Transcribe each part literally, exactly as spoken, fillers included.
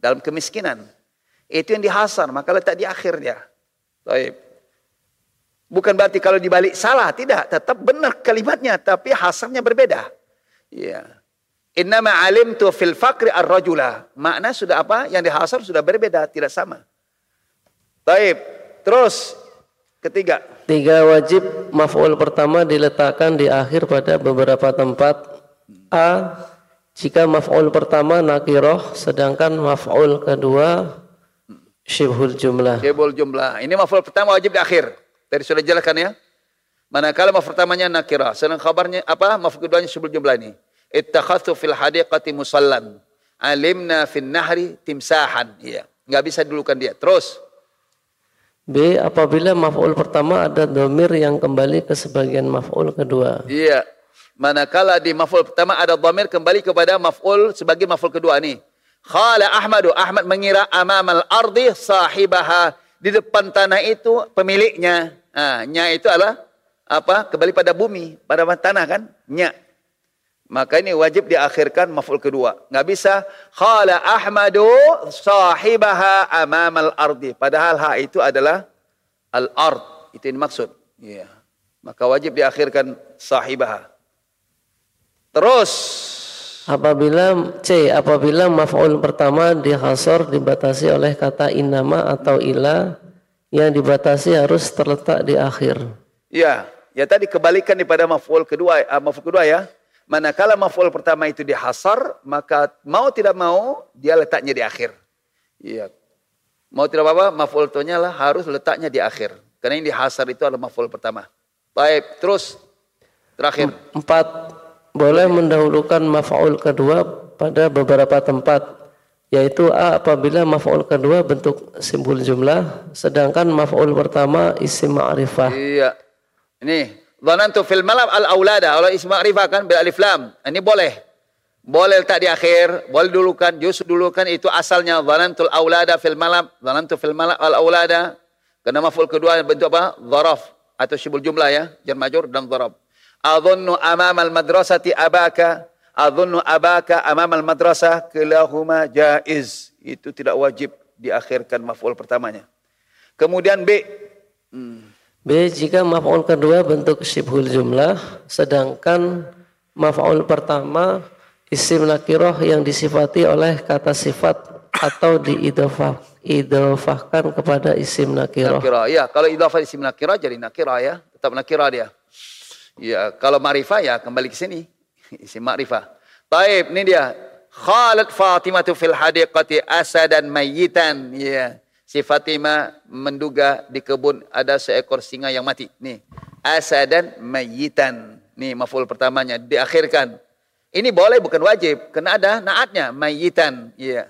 dalam kemiskinan. Itu yang dihasar, maka letak di akhir dia. Baik. Bukan berarti kalau dibalik salah, tidak, tetap benar kalimatnya, tapi hasarnya berbeda. Ya. Innama alimtu fil faqri ar-rajula. Makna sudah apa? Yang dihasar sudah berbeda, tidak sama. Baik. Terus ketiga. Tiga, wajib maf'ul pertama diletakkan di akhir pada beberapa tempat. A, jika maf'ul pertama nakiroh, sedangkan maf'ul kedua syibhul jumlah. Syibhul jumlah. Ini maf'ul pertama wajib di akhir. Tadi sudah jelaskan ya. Manakala maf'ul pertamanya nakirah, sedang kabarnya apa? Maf'ul keduanya syibhul jumlah ini. Ittakhadtu fil hadiqati musallan. Alimna fin nahri timsahan. Iya, enggak bisa dulukan dia. Terus B, apabila maf'ul pertama ada dhamir yang kembali ke sebagian maf'ul kedua. Iya. Manakala di maf'ul pertama ada dhamir kembali kepada maf'ul sebagai maf'ul kedua nih. Khala Ahmadu, Ahmad mengira amamal ardi sahibaha, di depan tanah itu pemiliknya. Nah, nya itu adalah apa? Kembali pada bumi, pada tanah kan? Nya. Maka ini wajib diakhirkan maf'ul kedua. Enggak bisa khala Ahmadu sahibaha amamal ardi. Padahal ha itu adalah al-ard. Itu yang dimaksud. Iya. Maka wajib diakhirkan sahibaha. Terus apabila C, apabila maf'ul pertama dihasor dibatasi oleh kata innama atau ila, yang dibatasi harus terletak di akhir. Ya, ya tadi kebalikan daripada maf'ul kedua, uh, maf'ul kedua ya. Manakala maf'ul pertama itu dihasar, maka mau tidak mau dia letaknya di akhir. Iya. Mau tidak apa-apa, maf'ul tuanya lah harus letaknya di akhir. Karena yang dihasar itu adalah maf'ul pertama. Baik, terus terakhir. Empat, boleh mendahulukan maf'ul kedua pada beberapa tempat, yaitu A, apabila maf'ul kedua bentuk simbol jumlah, sedangkan maf'ul pertama isim ma'rifah. Iya. Ini dhanantu fil malam al-aulada, kalau isim ma'rifah kan bil alif lam. Ini boleh. Boleh letak di akhir, boleh dulukan, justru dulukan itu asalnya dhanantul aulada fil malam, dhanantu fil malam al-aulada. Karena maf'ul kedua bentuk apa? Dharaf atau syibul jumlah ya, jar majrur dan dharaf. Adhunnu amamal madrasati abaka, adhunnu abaka amamal madrasah, kilahuma jaiz. Itu tidak wajib diakhirkan maf'ul pertamanya. Kemudian B. Hmm. B, jika maf'ul kedua bentuk syibhul jumlah, sedangkan maf'ul pertama isim nakirah yang disifati oleh kata sifat atau diidhofah, idhofahkan kepada isim nakirah. Nakirah, ya. Kalau idhofah isim nakirah jadi nakirah ya, tetap nakirah dia. Ya, kalau ma'rifah ya kembali ke sini. Isim ma'rifah. Taib, ini dia. Khalat Fatimatu fil hadiqati asadan mayyitan. Ya. Si Fatimah menduga di kebun ada seekor singa yang mati. Nih. Asadan mayyitan. Nih maf'ul pertamanya diakhirkan. Ini boleh bukan wajib. Karena ada naatnya mayyitan. Ya.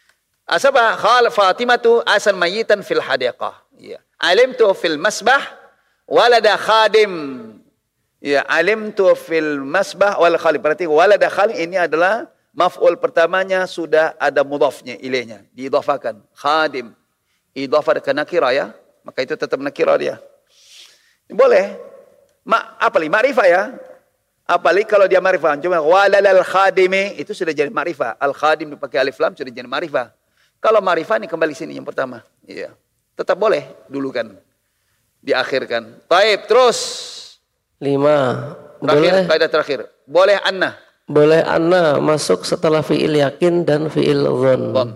Asaba khalat Fatimatu asan mayyitan fil hadiqah. Ya. Alimtu fil masbah walada khadim. Ya, alimtu fil masbah wal khalid. Berarti walada khalid ini adalah maf'ul pertamanya sudah ada mudhafnya ilainya, diidhafakan. Khadim. Idhafah ke nakirah ya, maka itu tetap nakirah dia. Boleh. Ma, apalagi ma'rifah ya. Apalagi kalau dia ma'rifah. Cuma waladal khadimi itu sudah jadi ma'rifah. Al khadim dipakai alif lam sudah jadi ma'rifah. Kalau ma'rifah ini kembali sini yang pertama. Iya. Tetap boleh dulu kan. Diakhirkan. Taib, terus Lima, terakhir, boleh, kaidah terakhir. Boleh anna. Boleh anna masuk setelah fi'il yakin dan fi'il dhon. Dhon.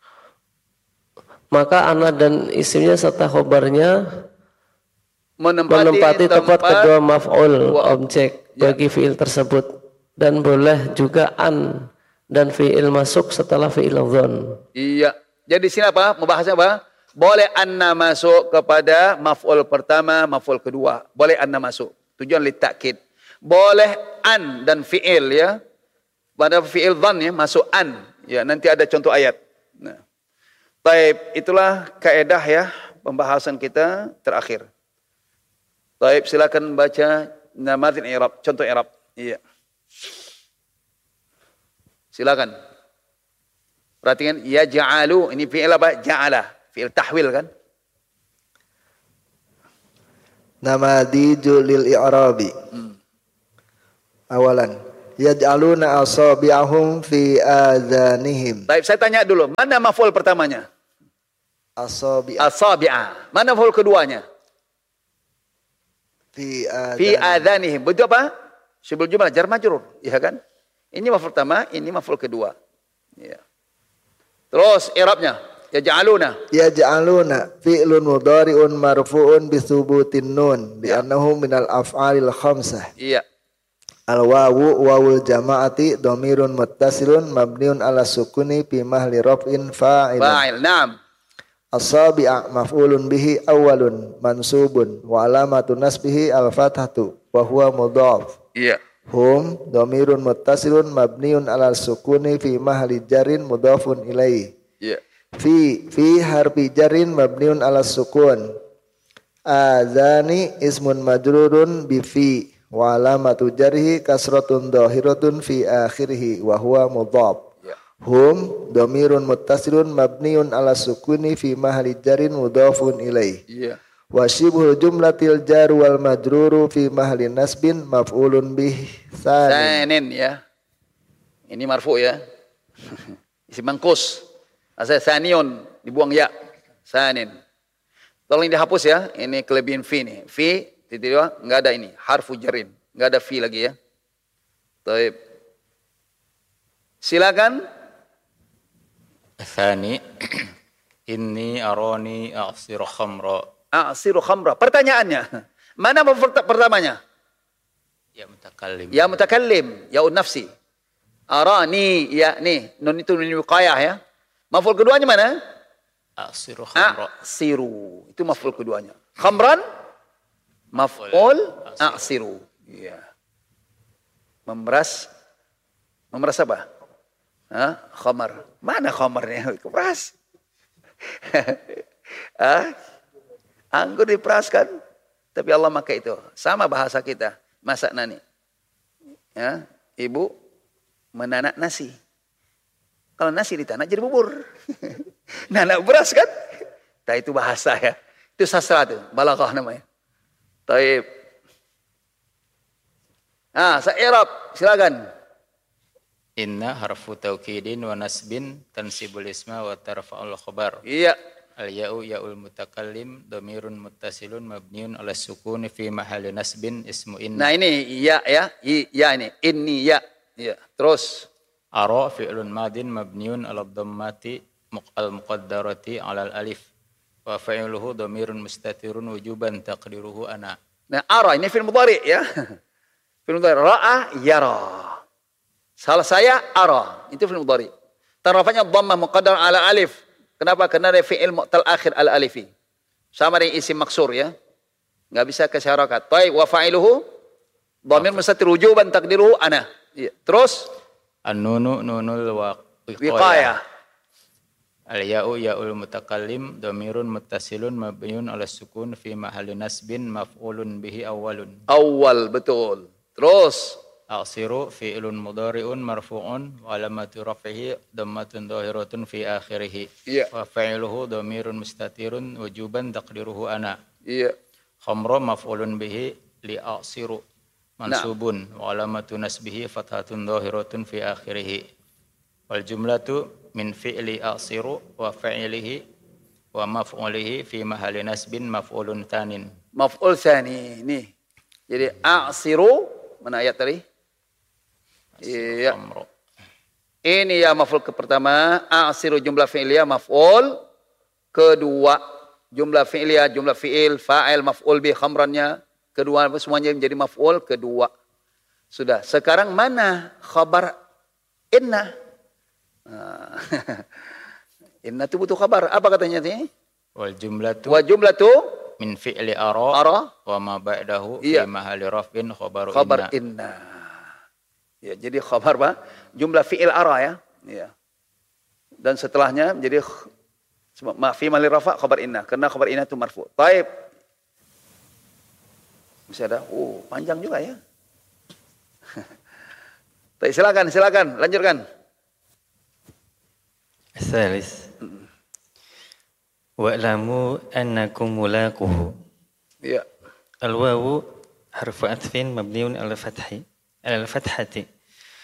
Maka anna dan isimnya serta khobarnya menempati, menempati tempat, tempat kedua maf'ul objek ya. Bagi fi'il tersebut. Dan boleh juga an dan fi'il masuk setelah fi'il dhon. Iya. Jadi di sini apa? Membahasnya apa? Boleh anna masuk kepada maf'ul pertama, maf'ul kedua. Boleh anna masuk. Tujuan li takkid. Boleh an dan fi'il ya. Pada fi'il dhan ya masuk an. Ya, nanti ada contoh ayat. Nah. Baik, itulah kaedah ya pembahasan kita terakhir. Baik, silakan baca namatin i'rab, contoh i'rab. Iya. Silakan. Perhatikan ya ja'alu, ini fi'il apa? Ja'ala, fi'il tahwil kan? Namadiju lil i'rabi. Hmm. Awalan, Yaj'aluna asabi'ahum fi adhanihim. Baik, saya tanya dulu, mana maf'ul pertamanya? Asabi'ah. Asabi'ah. Mana maf'ul keduanya? Fi adhanihim. Fi adhanihim. Betul apa? Syibul jumlah jar majrur, ya kan? Ini maf'ul pertama, ini maf'ul kedua. Ya. Terus i'rabnya, yaj'aluna. Yaj'aluna fi'lun mudhari'un marfu'un bi thubutin nun bi annahu minal af'alil khamsah. Iya. Al wawu wawul jama'ati dhamirun muttasilun mabniun ala sukuni fi mahli raf'in fa'il. Fa'il, na'am. Asabi'a maf'ulun bihi awwalun mansubun wa alamatu nasbihi al-fathatu wa huwa mudhaf. Iya. Hum dhamirun muttasilun mabniun ala sukuni fi mahli jarin mudhafun ilaihi. Iya. Fi fi harfi jarin mabniun ala sukun. Azani ismun majrurun bi fi wa alamatu jarhi kasratun dhahiratun fi akhirih wa huwa mudhaf. Hum dhamirun muttasilun mabniun ala sukuni fi mahli jarin mudhafun ilaih. Iya. Wa shibhul jumlatil jar wal majruru fi mahli nasbin maf'ulun bih sanin. Sanin ya. Ini marfu ya. Isi mangkus. Asal sanion dibuang ya. Sanin. Tolong dihapus ya. Ini kelebihan fi nih. Fi titik dua enggak ada ini. Harfu jarin. Enggak ada fi lagi ya. Baik. Silakan. Tsani inni arani a'siru khamra. A'siru khamra. Pertanyaannya, mana maf'ul pertamanya? Ya mutakallim. Ya mutakallim, yaun nafsi. Arani, ya nih, nun itu nun wiqayah ya. Maf'ul keduanya mana? A'siru khamra. A'siru. Itu maf'ul keduanya. Khamran maf'ul a'siru. Iya. Memeras. Memeras apa? Hah? Khamar. Mana khamarnya? Keperas. Ah? Anggur diperaskan, tapi Allah pakai itu. Sama bahasa kita, masak nani. Ya, ibu menanak nasi. Kalau nasi ditanak jadi bubur. Nanak beras kan? Nah itu bahasa ya. Itu sastra tuh, balaghah namanya. Taib. Ah, sa'irab, silakan. Inna harfu taukidin wa nasbin tansibul isma wa tarfa'ul khabar. Iya. Al ya'u ya'ul mutakallim dhamirun muttasilun mabniun ala sukuni fi mahalli nasbin ismu inna. Nah ini ya ya, ya ini inni ya. Ya. Terus ara fi'lun madin mabniun ala dhammati al muqaddarati ala al alif wa fa'iluhu dhamirun mustatirun wujuban taqdiruhu ana. Nah ara ini fi'il mudhari ya. Fi'il mudhari ra'a yara. Salah saya ara, itu fi'il mudhari. Tarafanya dhammah muqaddar ala alif. Kenapa? Karena ada fi'il mu'tal akhir al alifi. Sama dengan isim maksur ya. Enggak bisa kasih harakat. Baik, wa fa'iluhu dhamir mustatir wujuban taqdiruhu ana. Ya. Terus an-nunu nunul wiqayah. Al-ya'u ya'ul mutakallim dhamirun muttasilun mabniun ala sukun fi mahalli nasbin maf'ulun bihi awwalun. Awal, betul. Terus A'siru fi'lun mudhari'un marfu'un wa alamatu raf'ihi dhammatun dhahiratun fi akhirih. Iya. Wa fa'iluhu dhamirun mustatirun wujuban taqdiruhu ana. Iya. Khamra maf'ulun bihi li a'siru mansubun wa alamatu nasbihi fathatun dhahiratun fi akhirih. Wal jumlatu min fi'li a'siru wa fa'ilihi wa maf'ulihi fi mahalli nasbin maf'ulun tsanin. Maf'ul tsani nih. Jadi a'siru mana ayat tadi? Iya. Ini ya maf'ul ke pertama, a'siru jumlah fi'liyah maf'ul. Kedua, jumlah fi'liyah, jumlah fi'il, fa'il, maf'ul bi khamrannya. Kedua semuanya menjadi maf'ul kedua. Sudah. Sekarang mana khabar inna? Inna itu butuh khabar. Apa katanya ini? Wal jumlatu Wa jumlatu min fi'li ara, ara wa ma ba'dahu iya. fi mahalli raf'in khabaru khabar inna. inna. Ya, jadi khabar apa? Jumlah fi'il ara ya. Ya. Dan setelahnya menjadi ma fi mahalli rafa khabar inna. Karena khabar inna itu marfu. Baik. Bisa ada. Oh, panjang juga ya. Baik, silakan, silakan, lanjutkan. Salis. Wa'lamu annakum mulaquhu. Iya. Al-wawu harfu atfin mabniun ala fathi ala al-fathati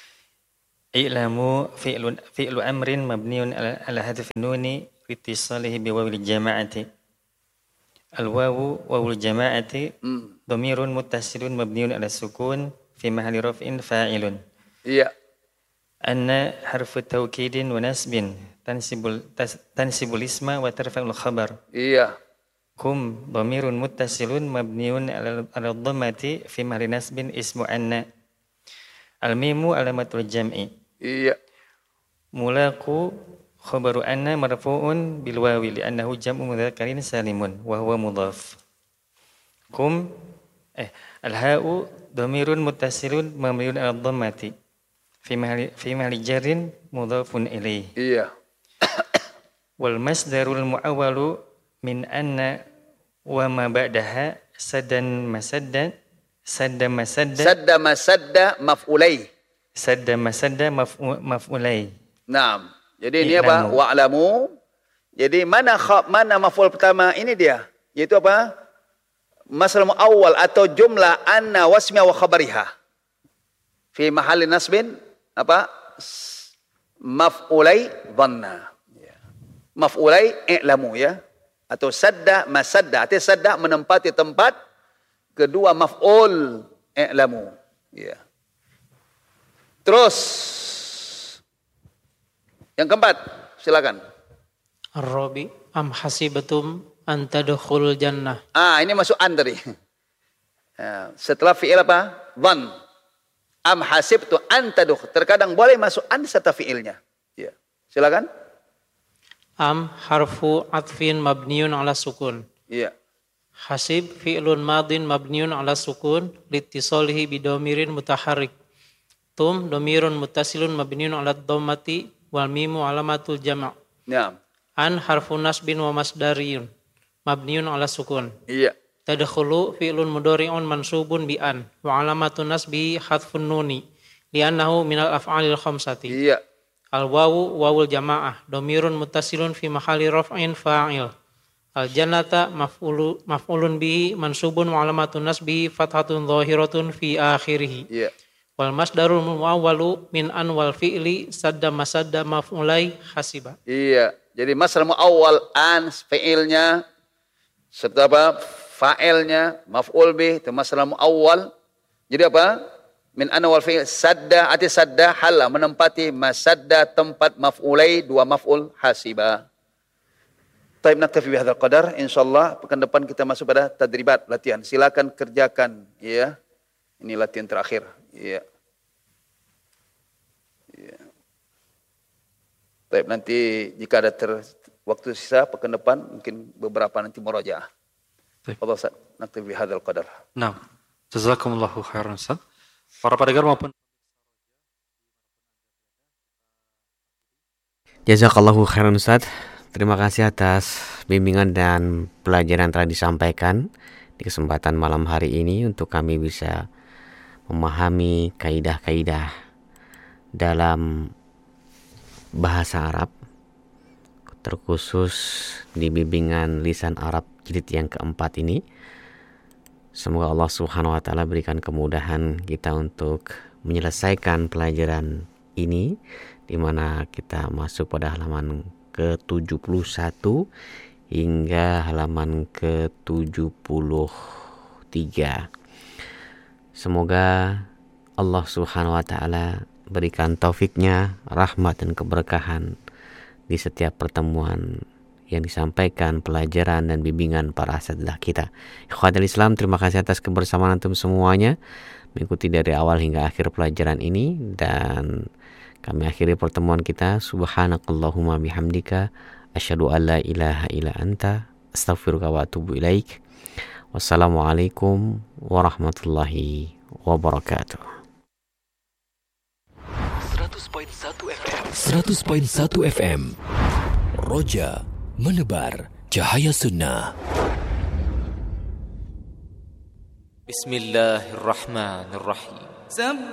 i'lamu fi'lu fi'lu amrin mabniun ala, ala hadfi nuni litisalihi biwawil jama'ati. Al-wawu wawul jama'ati hmm. dhamirun muttasilun mabniun ala sukun fi mahalli raf'in fa'ilun. Iya. Anna harfu taukidin wa nasbin tansibul tas, tansibul isma wa tarfa'ul khabar. Iya. Kum dhamirun muttasilun mabniun ala ala dhammati fi mahalli nasbin ismu anna. Al-mimu alamatul jam'i. Iya. Mulaku khabaru anna marfu'un bil wawi li'annahu jam'u mudzakkarin salimun wa huwa mudhaf. Kum eh al-ha'u dhamirun muttasilun mabniun ala dhammati fi mahalli fi mahalli jarrin mudhafun ilaih. Iya. Wal masdarul muawwalu min anna wa ma ba'daha saddan masaddan sadda masadda Sadda masadda maf'ulai. sadda masadda maf'u, maf'ulai. Naam. Jadi ini apa? Wa'lamu. Jadi mana kha, mana maf'ul pertama ini dia? Yaitu apa? Masal muawwal atau jumlah anna wasmiya wa khabariha. Fi mahalli nasbin apa? Maf'ulai dhanna. Ya. Maf'ulai i'lamu ya. Atau sadda masadda. Artinya sadda menempati tempat kedua maf'ul i'lamu. Ya. Terus yang keempat, silakan. Ar-rabi am hasibatum an tadkhulul jannah. Ah, ini masuk an tadi. Ya, setelah fi'il apa? Dhan. Am hasibtu an tadkhul. Terkadang boleh masuk an serta fi'ilnya. Ya. Silakan. Am harfu atfin mabniun ala sukun. Iya. Hasib fi'lun madin mabniun ala sukun litisalihi bidomirin mutaharrik. Tum domirun mutasilun mabniun ala dhammati wal mimu alamatul jama'. Ya. An harfu nasbin wa masdariyun mabniun ala sukun. Iya. Tadkhulu fi'lun mudhari'un mansubun bi an wa alamatun nasbi hadfun nuni li'annahu minal af'alil khamsati. Iya. Al wawu wawul jamaah domirun mutasilun fi mahali raf'in fa'il. Al jannata maf'ulu maf'ulun bihi mansubun wa alamatun nasbi fathatun dhahiratun fi akhirih. Iya. Wal masdarul muawwalu min an wal fi'li sadda masadda maf'ulai hasiba. Iya. Jadi masal muawwal an fi'ilnya serta apa? Fa'ilnya maf'ul bih itu masal muawwal. Jadi apa? Min an wal fi'il sadda arti sadda hala menempati masadda tempat maf'ulai dua maf'ul hasiba. Taib naktafi bihadzal qadar. Insyaallah pekan depan kita masuk pada tadribat latihan. Silakan kerjakan ya. Ini latihan terakhir. Ya. Ya. Taib nanti jika ada ter, waktu sisa pekan depan mungkin beberapa nanti murajaah. Allah Ustaz, naktafi bihadzal qadar. Nah, jazakumullahu khairan Ustaz. Para pendengar maupun Jazakallahu khairan Ustaz. Terima kasih atas bimbingan dan pelajaran telah disampaikan di kesempatan malam hari ini untuk kami bisa memahami kaidah-kaidah dalam bahasa Arab, terkhusus di bimbingan lisan Arab jilid yang keempat ini. Semoga Allah Subhanahu wa taala berikan kemudahan kita untuk menyelesaikan pelajaran ini, di mana kita masuk pada halaman ke tujuh puluh satu hingga halaman ke tujuh puluh tiga. Semoga Allah Subhanahu wa taala berikan taufiknya, rahmat dan keberkahan di setiap pertemuan yang disampaikan, pelajaran dan bimbingan para asatidzah kita. Ikhwatul Islam, terima kasih atas kebersamaan antum semuanya mengikuti dari awal hingga akhir pelajaran ini, dan kami akhiri pertemuan kita. Subhanakallahumma bihamdika asyhadu an la ilaha illa anta astaghfiruka wa atubu ilaik. Wassalamualaikum warahmatullahi wabarakatuh. seratus koma satu F M Roja menebar cahaya sunnah. Bismillahirrahmanirrahim.